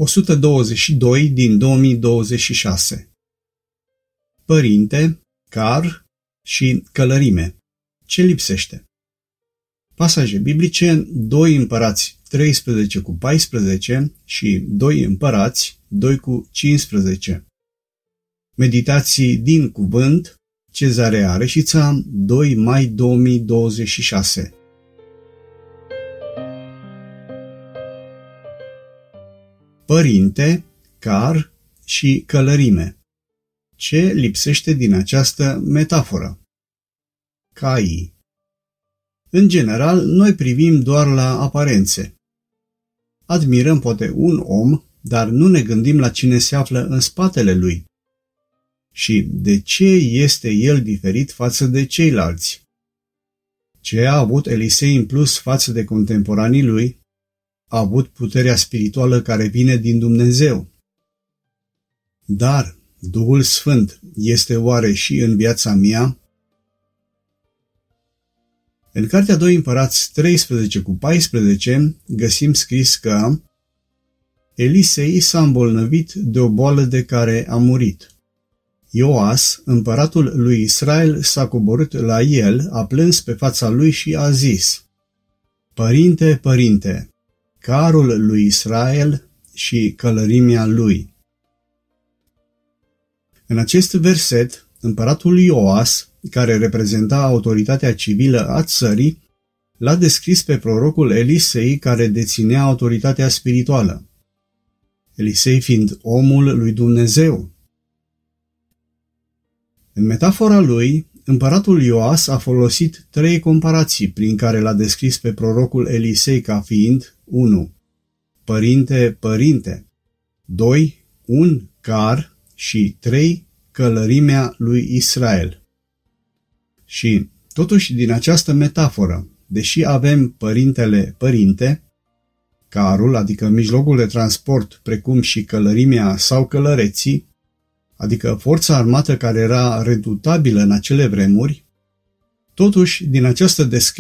122 din 2026. Părinte, car și călărime. Ce lipsește? Pasaje biblice: 2 Împărați 13:14 și 2 Împărați 2:15. Meditații din cuvânt, Cezarea Reșița, 2 mai 2026. Părinte, car și călărime. Ce lipsește din această metaforă? Caii. În general, noi privim doar la aparențe. Admirăm poate un om, dar nu ne gândim la cine se află în spatele lui. Și de ce este el diferit față de ceilalți? Ce a avut Elisei în plus față de contemporanii lui? A avut puterea spirituală care vine din Dumnezeu. Dar Duhul Sfânt este oare și în viața mea? În cartea 2 Împărați 13:14 găsim scris că Elisei s-a îmbolnăvit de o boală de care a murit. Ioas, împăratul lui Israel, s-a coborât la el, a plâns pe fața lui și a zis: Părinte, părinte, carul lui Israel și călărimea lui. În acest verset, împăratul Ioas, care reprezenta autoritatea civilă a țării, l-a descris pe prorocul Elisei, care deținea autoritatea spirituală. Elisei fiind omul lui Dumnezeu. În metafora lui, împăratul Ioas a folosit 3 comparații prin care l-a descris pe prorocul Elisei ca fiind 1. Părinte, părinte, 2. Un car și 3. Călărimea lui Israel. Și, totuși, din această metaforă, deși avem părintele părinte, carul, adică mijlocul de transport, precum și călărimea sau călăreții, adică forța armată care era redutabilă în acele vremuri, totuși, din această descriere